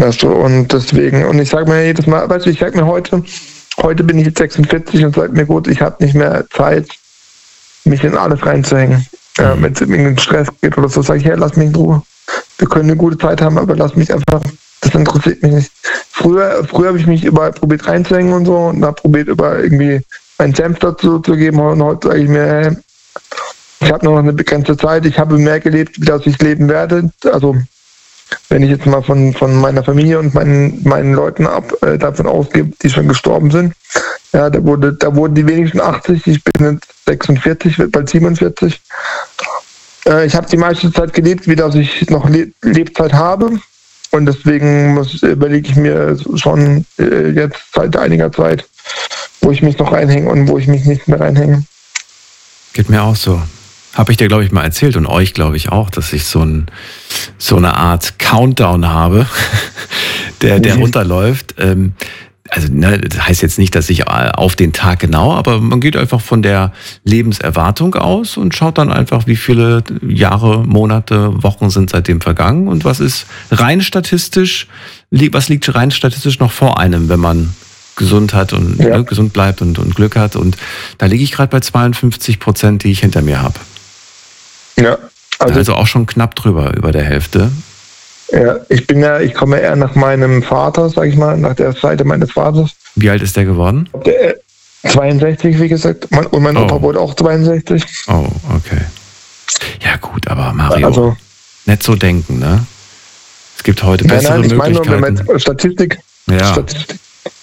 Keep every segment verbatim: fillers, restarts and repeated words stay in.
Weißt du, und deswegen, und ich sage mir jedes Mal, weißt du, ich sage mir heute, heute bin ich jetzt sechsundvierzig und sage mir, gut, ich habe nicht mehr Zeit, mich in alles reinzuhängen. Ja, wenn es in irgendeinen Stress geht oder so, sage ich, hey, lass mich in Ruhe. Wir können eine gute Zeit haben, aber lass mich einfach, das interessiert mich nicht. Früher, früher habe ich mich überall probiert reinzuhängen und so und habe probiert, über irgendwie meinen Senf dazu zu geben. Und heute sage ich mir, hey, ich habe nur noch eine begrenzte Zeit, ich habe mehr gelebt, wie das ich leben werde. Also, wenn ich jetzt mal von, von meiner Familie und meinen, meinen Leuten ab, äh, davon ausgehe, die schon gestorben sind, ja, da wurde, da wurden die wenigsten achtzig, ich bin jetzt sechsundvierzig, wird bald siebenundvierzig. Äh, ich habe die meiste Zeit gelebt, wie dass ich noch Le- Lebzeit habe. Und deswegen muss, überlege ich mir schon äh, jetzt seit einiger Zeit, wo ich mich noch reinhänge und wo ich mich nicht mehr reinhänge. Geht mir auch so. Habe ich dir, glaube ich, mal erzählt und euch, glaube ich, auch, dass ich so, ein, so eine Art Countdown habe, der, der mhm. runterläuft. Ähm, also ne, das heißt jetzt nicht, dass ich auf den Tag genau, aber man geht einfach von der Lebenserwartung aus und schaut dann einfach, wie viele Jahre, Monate, Wochen sind seitdem vergangen und was ist rein statistisch, was liegt rein statistisch noch vor einem, wenn man gesund hat und ja. ne, gesund bleibt und, und Glück hat. Und da liege ich gerade bei zweiundfünfzig Prozent, die ich hinter mir habe. Ja. Also, also auch schon knapp drüber, über der Hälfte. Ja, ich bin ja, ich komme eher nach meinem Vater, sag ich mal, nach der Seite meines Vaters. Wie alt ist der geworden? Der, zweiundsechzig, wie gesagt. Und mein Opa oh. wurde auch zweiundsechzig. Oh, okay. Ja gut, aber Mario, also, nicht so denken, ne? Es gibt heute bessere nein, nein, ich Möglichkeiten. Meine nur, wenn man Statistik, ja. Statistik.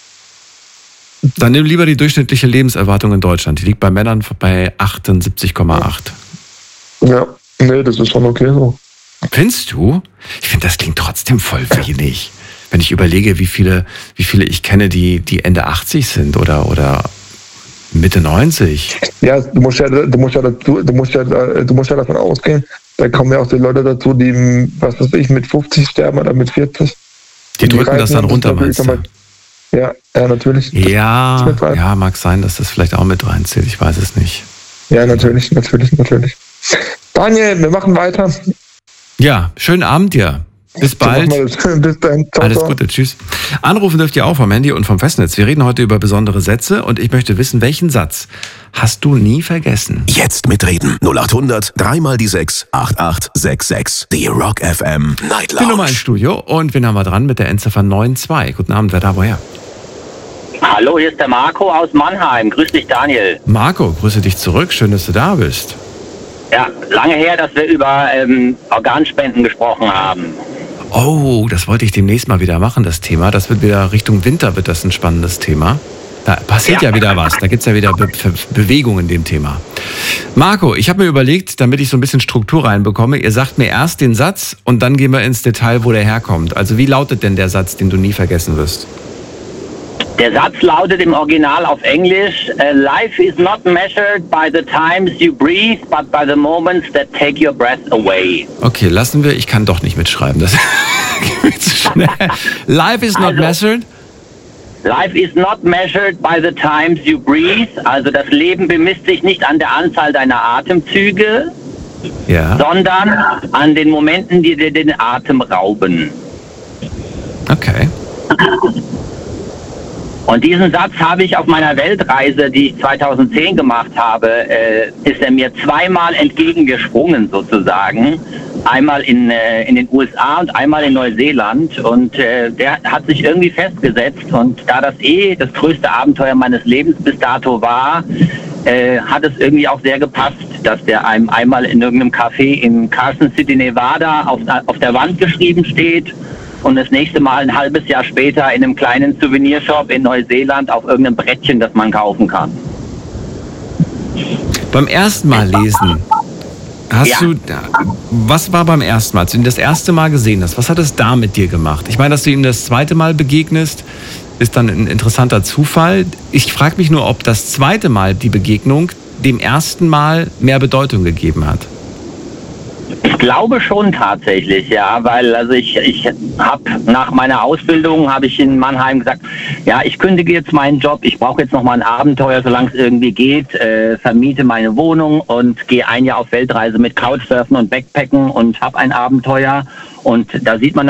Dann nimm lieber die durchschnittliche Lebenserwartung in Deutschland. Die liegt bei Männern bei achtundsiebzig Komma acht. Ja, nee, das ist schon okay so. Findest du? Ich finde, das klingt trotzdem voll wenig. Wenn ich überlege, wie viele, wie viele ich kenne, die, die Ende achtzig sind oder, oder Mitte neunzig. Ja, du musst ja, du musst ja dazu, du musst ja, du musst ja davon ausgehen, da kommen ja auch die Leute dazu, die, was weiß ich, mit fünfzig sterben oder mit vierzig. Die drücken das dann runter, meinst du? Ja, ja, natürlich. Ja, ja, mag sein, dass das vielleicht auch mit reinzählt. Ich weiß es nicht. Ja, natürlich, natürlich, natürlich. Daniel, wir machen weiter. Ja, schönen Abend dir. Bis bald. Bis dann. Ciao, Alles ciao. Gute, tschüss. Anrufen dürft ihr auch vom Handy und vom Festnetz. Wir reden heute über besondere Sätze und ich möchte wissen, welchen Satz hast du nie vergessen? Jetzt mitreden. null acht hundert, dreimal die sechs, acht acht sechs sechs. Die Rock F M Night Lounge. Die Nummer ins Studio und wen haben wir dran mit der Endziffer neun zwei? Guten Abend, wer da woher? Hallo, hier ist der Marco aus Mannheim. Grüß dich, Daniel. Marco, grüße dich zurück. Schön, dass du da bist. Ja, lange her, dass wir über ähm, Organspenden gesprochen haben. Oh, das wollte ich demnächst mal wieder machen, das Thema. Das wird wieder Richtung Winter, wird das ein spannendes Thema. Da passiert ja, ja wieder was. Da gibt es ja wieder Be- Be- Bewegung in dem Thema. Marco, ich habe mir überlegt, damit ich so ein bisschen Struktur reinbekomme, ihr sagt mir erst den Satz und dann gehen wir ins Detail, wo der herkommt. Also wie lautet denn der Satz, den du nie vergessen wirst? Der Satz lautet im Original auf Englisch: Life is not measured by the times you breathe, but by the moments that take your breath away. Okay, lassen wir. Ich kann doch nicht mitschreiben. Das geht zu schnell. Life is not also, measured. Life is not measured by the times you breathe. Also das Leben bemisst sich nicht an der Anzahl deiner Atemzüge, ja. sondern an den Momenten, die dir den Atem rauben. Okay. Und diesen Satz habe ich auf meiner Weltreise, die ich zweitausendzehn gemacht habe, äh, ist er mir zweimal entgegengesprungen sozusagen. Einmal in, äh, in den U S A und einmal in Neuseeland. Und äh, der hat sich irgendwie festgesetzt. Und da das eh das größte Abenteuer meines Lebens bis dato war, äh, hat es irgendwie auch sehr gepasst, dass der einem einmal in irgendeinem Café in Carson City, Nevada auf, auf der Wand geschrieben steht. Und das nächste Mal ein halbes Jahr später in einem kleinen Souvenirshop in Neuseeland auf irgendeinem Brettchen, das man kaufen kann. Beim ersten Mal lesen, hast ja. du, was war beim ersten Mal, als du ihn das erste Mal gesehen hast, was hat es da mit dir gemacht? Ich meine, dass du ihm das zweite Mal begegnest, ist dann ein interessanter Zufall. Ich frage mich nur, ob das zweite Mal die Begegnung dem ersten Mal mehr Bedeutung gegeben hat. Ich glaube schon tatsächlich, ja, weil also ich ich habe nach meiner Ausbildung habe ich in Mannheim gesagt, ja, ich kündige jetzt meinen Job, ich brauche jetzt noch mal ein Abenteuer, solange es irgendwie geht, äh, vermiete meine Wohnung und gehe ein Jahr auf Weltreise mit Couchsurfen und Backpacken und habe ein Abenteuer und da sieht man